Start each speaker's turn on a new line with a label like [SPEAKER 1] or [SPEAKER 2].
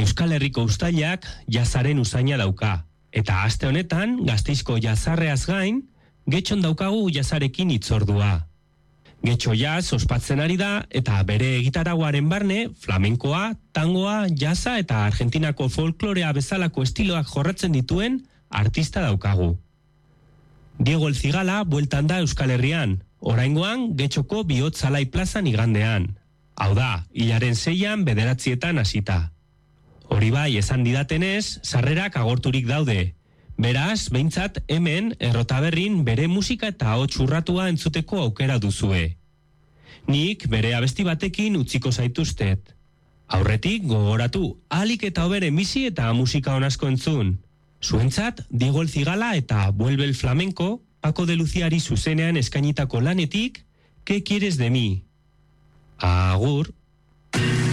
[SPEAKER 1] Euskal Herriko uztailak jazaren usaina dauka, eta aste honetan Gasteizko jazarreaz gain, Getxon daukagu jazarekin hitzordua. Getxo jaz ospatzen ari da eta bere egitarauaren barne flamenkoa, tangoa, jaza eta Argentinako folklorea bezalako estiloak jorratzen dituen artista daukagu. Diego El Cigala bueltan da Euskal Herrian, oraingoan Getxoko Bihotzalai plazan igandean. Hau da, hilaren 6an 9 hasita. Hori bai, esan didatenez, sarrerak agorturik daude. Beraz, behintzat hemen Errotaberrin bere musika eta ahots urratua entzuteko aukera duzue. Nik bere abesti batekin utziko zaituztet. Aurretik gogoratu, ahalik eta hoberen bizi eta musika onasko entzun. Zuentzat, Diego El Cigala eta Vuelve el Flamenco, Paco de Luciari zuzenean eskainitako lanetik, ¿Qué quieres de mí? Agur.